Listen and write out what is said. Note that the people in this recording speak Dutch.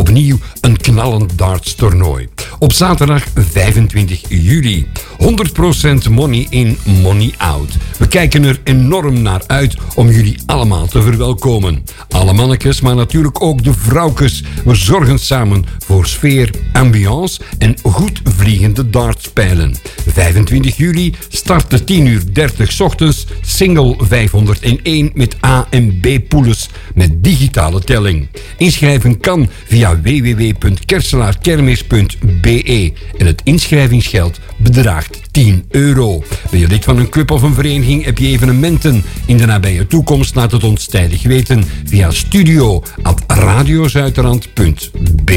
opnieuw een knallend darts-toernooi. Op zaterdag 25 juli. 100% money in, money out. We kijken er enorm naar uit om jullie allemaal te verwelkomen. Alle mannetjes, maar natuurlijk ook de vrouwkes. We zorgen samen voor sfeer, ambiance en goed vliegende dartspijlen. 25 juli start de 10:30 's ochtends single 501 met A en B poules met digitale telling. Inschrijven kan via www.kerselaarkermis.be en het inschrijvingsgeld bedraagt €10. Ben je lid van een club of een vereniging? Heb je evenementen in de nabije toekomst? Laat het ons tijdig weten via studio@radiozuiderland.be.